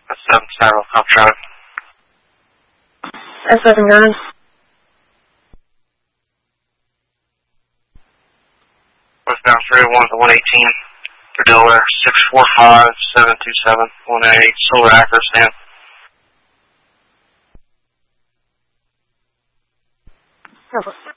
That's 7 Saddle, I'm trying. S7 gun. Westbound 301 to 118 for Delaware, 645-727-188, Silver Acro stand. Norfolk